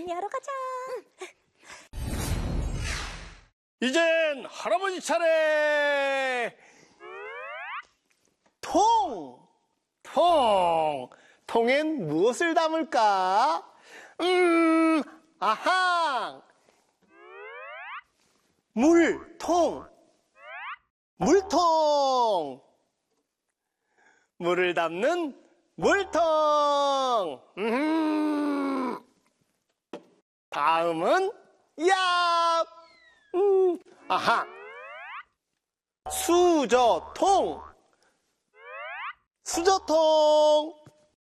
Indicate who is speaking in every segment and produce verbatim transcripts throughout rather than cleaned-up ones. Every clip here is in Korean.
Speaker 1: 정리하러 가자.
Speaker 2: 이젠 할아버지 차례. 통, 통, 통엔 무엇을 담을까? 음, 아하, 물통, 물통, 물을 담는 물통. 음, 다음은 야, 음, 아하, 수저통, 수저통,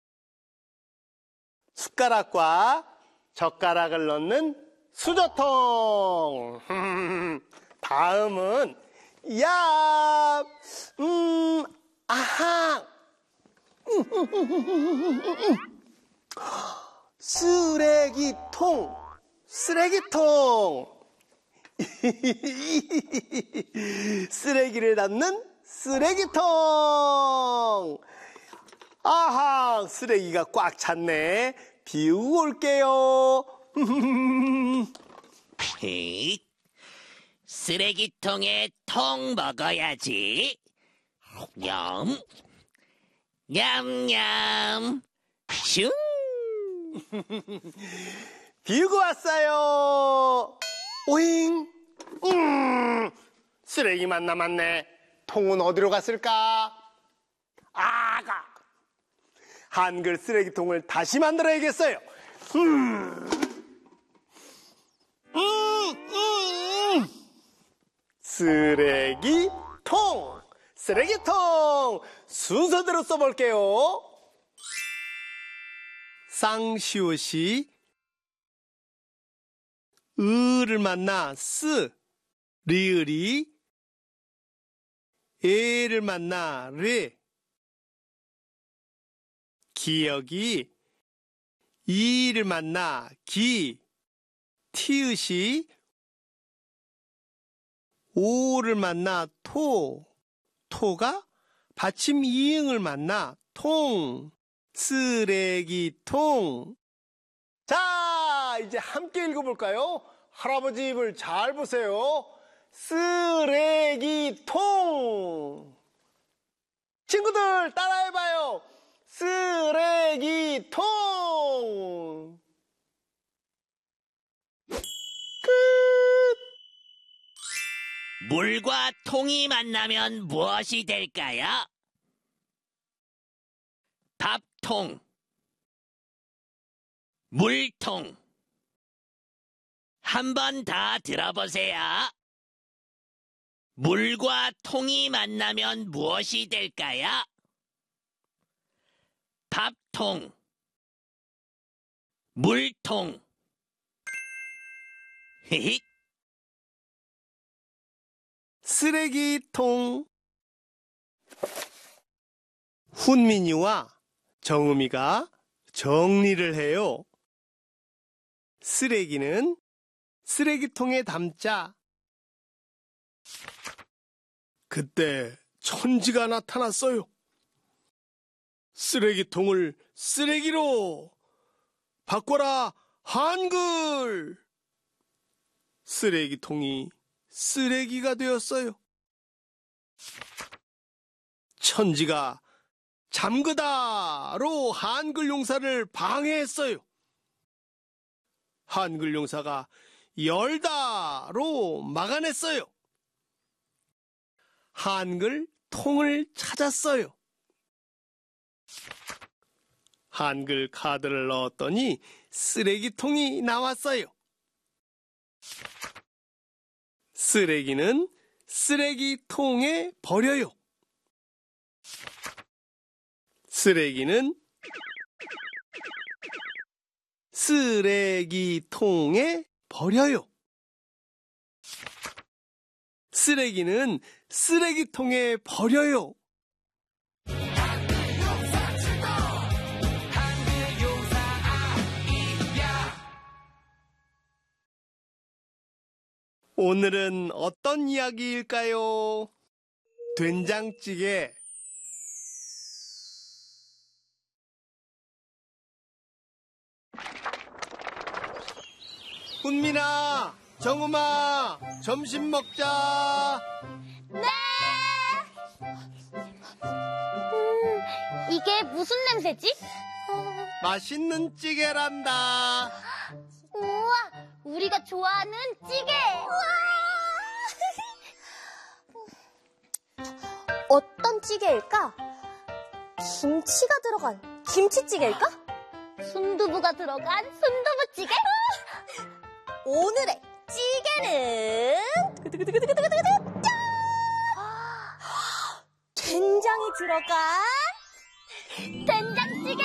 Speaker 2: 숟가락과 젓가락을 넣는 수저통. 다음은 야, 음, 아하, 쓰레기통, 쓰레기통. 쓰레기를 담는 쓰레기통. 아하, 쓰레기가 꽉 찼네. 비우고 올게요.
Speaker 3: 에잇, 쓰레기통에 통 먹어야지. 냠, 냠냠, 슝.
Speaker 2: 비우고 왔어요. 오잉, 음, 쓰레기만 남았네. 통은 어디로 갔을까? 아가, 한글 쓰레기통을 다시 만들어야겠어요. 음, 음, 음. 쓰레기통, 쓰레기통. 순서대로 써볼게요. 쌍시옷이 으를 만나 쓰, 리을이 에를 만나 르, 기역이 이를 만나 기, 티읕이 오를 만나 토, 토가 받침 이응을 만나 통, 쓰레기통. 자, 이제 함께 읽어볼까요? 할아버지 입을 잘 보세요. 쓰레기통. 친구들 따라해봐요. 쓰레기통. 끝.
Speaker 3: 물과 통이 만나면 무엇이 될까요? 밥통, 물통. 한 번 다 들어보세요. 물과 통이 만나면 무엇이 될까요? 밥통, 물통. 히히.
Speaker 2: 쓰레기통. 훈민이와 정음이가 정리를 해요. 쓰레기는 쓰레기통에 담자. 그때 천지가 나타났어요. 쓰레기통을 쓰레기로 바꿔라 한글. 쓰레기통이 쓰레기가 되었어요. 천지가 잠그다로 한글 용사를 방해했어요. 한글 용사가 열다로 막아냈어요. 한글 통을 찾았어요. 한글 카드를 넣었더니 쓰레기통이 나왔어요. 쓰레기는 쓰레기통에 버려요. 쓰레기는 쓰레기통에 버려요. 쓰레기는 쓰레기통에 버려요. 오늘은 어떤 이야기일까요? 된장찌개. 훈민아, 정음아, 점심 먹자.
Speaker 1: 네! 음, 이게 무슨 냄새지? 어,
Speaker 2: 맛있는 찌개란다.
Speaker 1: 우와, 우리가 좋아하는 찌개! 어떤 찌개일까? 김치가 들어간 김치찌개일까? 순두부가 들어간 순두부찌개? 오늘의 찌개는 두구두구두구두구두구, 짠! 된장이 들어간 된장찌개!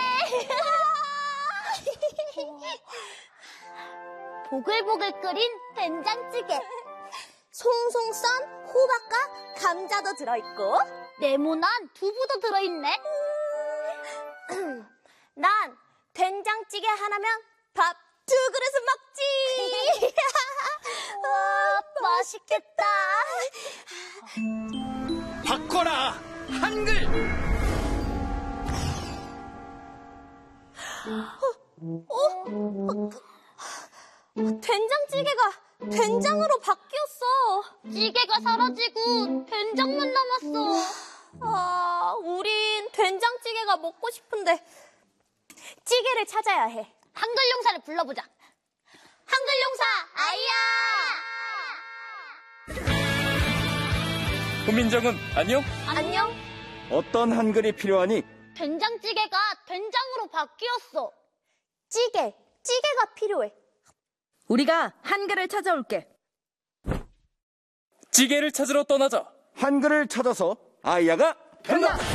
Speaker 1: 보글보글 끓인 된장찌개. 송송 썬 호박과 감자도 들어있고 네모난 두부도 들어있네. 난 된장찌개 하나면 밥 두 그릇은 먹지. 와, 맛있겠다.
Speaker 3: 바꿔라 한글.
Speaker 1: 된장찌개가 된장으로 바뀌었어. 찌개가 사라지고 된장만 남았어. 아, 우린 된장찌개가 먹고 싶은데 찌개를 찾아야 해. 한글 용사를 불러보자. 한글 용사 아이야.
Speaker 4: 훈민정음 안녕?
Speaker 1: 안녕.
Speaker 4: 어떤 한글이 필요하니?
Speaker 1: 된장찌개가 된장으로 바뀌었어. 찌개, 찌개가 필요해.
Speaker 5: 우리가 한글을 찾아올게.
Speaker 4: 찌개를 찾으러 떠나자.
Speaker 6: 한글을 찾아서 아이야가
Speaker 4: 간다.